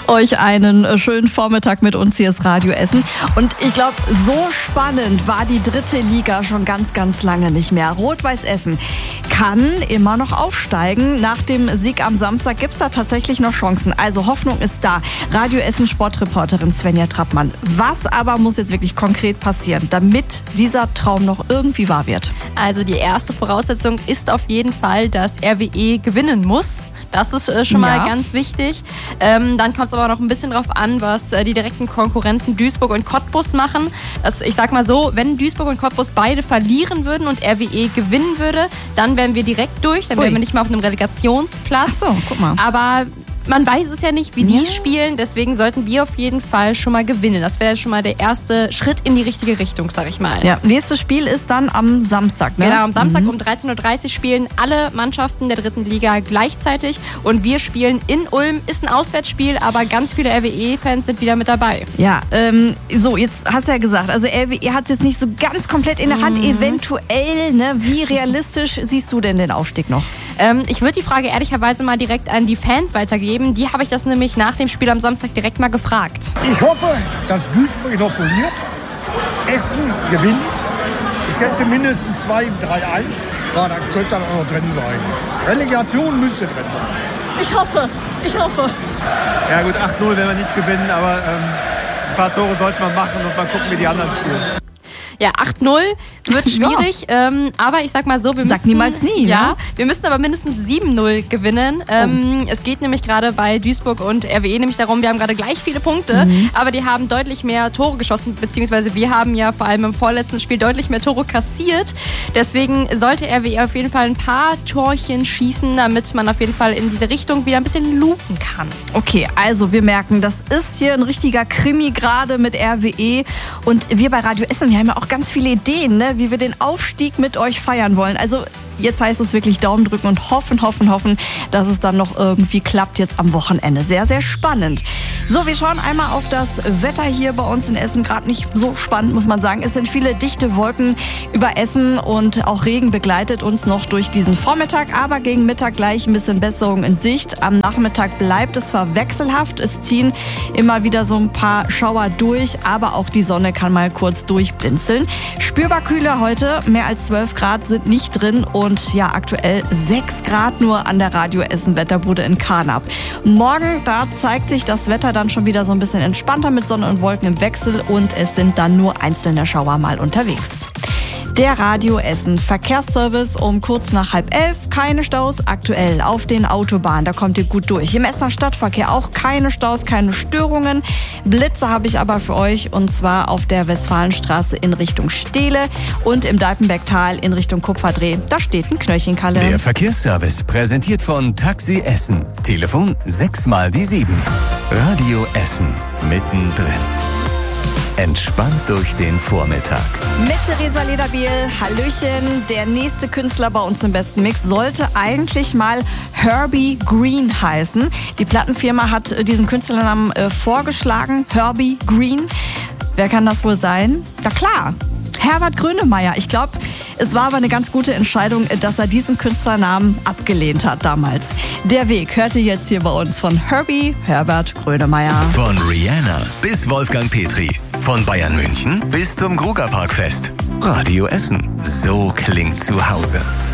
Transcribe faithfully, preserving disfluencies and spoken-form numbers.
euch einen schönen Vormittag mit uns. Hier ist Radio Essen. Und ich glaube, so spannend war die dritte Liga schon ganz, ganz lange nicht mehr. Rot-Weiß Essen kann immer noch aufsteigen. Nach dem Sieg am Samstag gibt es da tatsächlich noch Chancen. Also Hoffnung ist da. Radio Essen Sportreporterin Svenja Trappmann. Was aber muss jetzt wirklich konkret passieren, damit dieser Traum noch irgendwie wahr wird? Also die erste Voraussetzung ist auf jeden Fall, dass R W E gewinnen muss. Das ist äh, schon mal ja. ganz wichtig. Ähm, dann kommt es aber noch ein bisschen drauf an, was äh, die direkten Konkurrenten Duisburg und Cottbus machen. Das, ich sag mal so, wenn Duisburg und Cottbus beide verlieren würden und R W E gewinnen würde, dann wären wir direkt durch. Dann Ui. wären wir nicht mehr auf einem Relegationsplatz. Ach so, guck mal. Aber man weiß es ja nicht, wie die Ja. spielen. Deswegen sollten wir auf jeden Fall schon mal gewinnen. Das wäre schon mal der erste Schritt in die richtige Richtung, sag ich mal. Ja, nächstes Spiel ist dann am Samstag, ne? Genau, am Samstag Mhm. um dreizehn Uhr dreißig spielen alle Mannschaften der dritten Liga gleichzeitig und wir spielen in Ulm. Ist ein Auswärtsspiel, aber ganz viele R W E-Fans sind wieder mit dabei. Ja, ähm, so, jetzt hast du ja gesagt, also R W E hat es jetzt nicht so ganz komplett in der Hand, Mhm. eventuell, ne? Wie realistisch siehst du denn den Aufstieg noch? Ähm, ich würde die Frage ehrlicherweise mal direkt an die Fans weitergeben. Die habe ich das nämlich nach dem Spiel am Samstag direkt mal gefragt. Ich hoffe, dass Duisburg noch verliert, Essen gewinnt. Ich schätze mindestens zwei, drei, eins. Ja, dann könnte dann auch noch drin sein. Relegation müsste drin sein. Ich hoffe, ich hoffe. Ja gut, acht null werden wir nicht gewinnen, aber ähm, ein paar Tore sollten wir machen und mal gucken, wie die anderen spielen. Ja, acht null wird schwierig, ja. ähm, aber ich sag mal so, wir Sag müssen... niemals nie, Ja, ne? wir müssen aber mindestens sieben null gewinnen. Ähm, oh. Es geht nämlich gerade bei Duisburg und R W E nämlich darum, wir haben gerade gleich viele Punkte, mhm. aber die haben deutlich mehr Tore geschossen, beziehungsweise wir haben ja vor allem im vorletzten Spiel deutlich mehr Tore kassiert. Deswegen sollte R W E auf jeden Fall ein paar Torchen schießen, damit man auf jeden Fall in diese Richtung wieder ein bisschen looten kann. Okay, also wir merken, das ist hier ein richtiger Krimi gerade mit R W E und wir bei Radio Essen, wir haben ja auch ganz viele Ideen, ne, wie wir den Aufstieg mit euch feiern wollen. Also jetzt heißt es wirklich Daumen drücken und hoffen, hoffen, hoffen, dass es dann noch irgendwie klappt jetzt am Wochenende. Sehr, sehr spannend. So, wir schauen einmal auf das Wetter hier bei uns in Essen. Gerade nicht so spannend, muss man sagen. Es sind viele dichte Wolken über Essen und auch Regen begleitet uns noch durch diesen Vormittag. Aber gegen Mittag gleich ein bisschen Besserung in Sicht. Am Nachmittag bleibt es zwar wechselhaft. Es ziehen immer wieder so ein paar Schauer durch, aber auch die Sonne kann mal kurz durchblinzeln. Spürbar kühler heute, mehr als zwölf Grad sind nicht drin und ja, aktuell sechs Grad nur an der Radio Essen Wetterbude in Karnap. Morgen, da zeigt sich das Wetter dann schon wieder so ein bisschen entspannter mit Sonne und Wolken im Wechsel und es sind dann nur einzelne Schauer mal unterwegs. Der Radio Essen Verkehrsservice um kurz nach halb elf. Keine Staus aktuell auf den Autobahnen. Da kommt ihr gut durch. Im Essener Stadtverkehr auch keine Staus, keine Störungen. Blitze habe ich aber für euch und zwar auf der Westfalenstraße in Richtung Steele und im Dalpenbergtal in Richtung Kupferdreh. Da steht ein Knöllchenkalle. Der Verkehrsservice präsentiert von Taxi Essen. Telefon sechs mal die sieben. Radio Essen mittendrin. Entspannt durch den Vormittag. Mit Theresa Lederbiel, Hallöchen. Der nächste Künstler bei uns im Besten Mix sollte eigentlich mal Herbie Green heißen. Die Plattenfirma hat diesen Künstlernamen äh, vorgeschlagen, Herbie Green. Wer kann das wohl sein? Na klar, Herbert Grönemeyer. Ich glaube, es war aber eine ganz gute Entscheidung, dass er diesen Künstlernamen abgelehnt hat damals. Der Weg hört ihr jetzt hier bei uns von Herbie Herbert Grönemeyer. Von Rihanna bis Wolfgang Petri. Von Bayern München bis zum Grugerparkfest. Radio Essen. So klingt zu Hause.